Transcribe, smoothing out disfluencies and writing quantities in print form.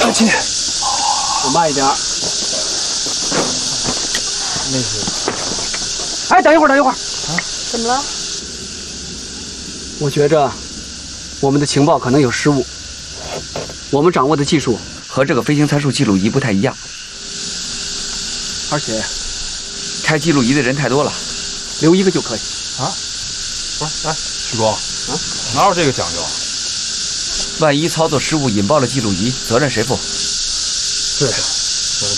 亲，我慢一点。 那是。 哎，等一会儿，等一会儿。 啊？怎么了？ 我觉着我们的情报可能有失误，我们掌握的技术和这个飞行参数记录仪不太一样， 而且开记录仪的人太多了， 留一个就可以。 啊？不是，哎，许光，哪有这个讲究啊？ 万一操作失误引爆了记录仪，责任谁负？ 对。